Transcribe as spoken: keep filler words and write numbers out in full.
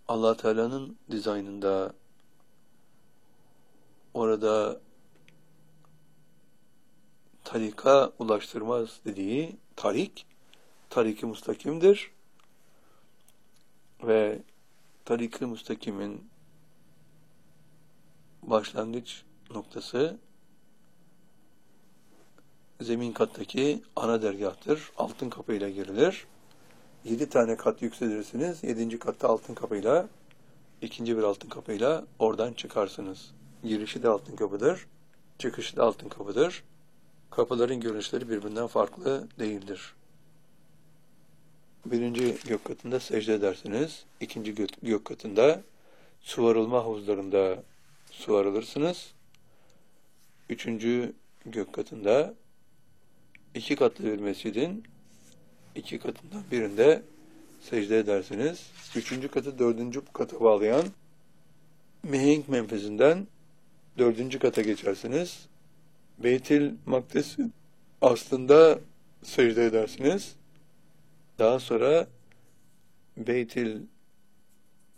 Allah Teala'nın dizaynında orada tarika ulaştırmaz dediği tarik, tarik-i mustakimdir ve tarik-i mustakimin başlangıç noktası zemin kattaki ana dergahtır. Altın kapıyla girilir. Yedi tane kat yükselirsiniz. Yedinci katta altın kapıyla, ikinci bir altın kapıyla oradan çıkarsınız. Girişi de altın kapıdır. Çıkışı da altın kapıdır. Kapıların görünüşleri birbirinden farklı değildir. Birinci gök katında secde edersiniz. İkinci gök, gök katında su arılma havuzlarında su arılırsınız. Üçüncü gök katında iki katlı bir mescidin iki katından birinde secde edersiniz. Üçüncü katı dördüncü kata bağlayan mihenk menfezinden dördüncü kata geçersiniz. Beytil Makdis aslında secde edersiniz. Daha sonra Beytil